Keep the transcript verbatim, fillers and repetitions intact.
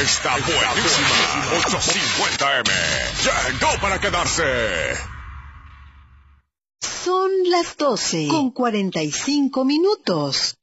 Está buenísima. ochocientos cincuenta eme. Llegó para quedarse. Son las doce con cuarenta y cinco minutos.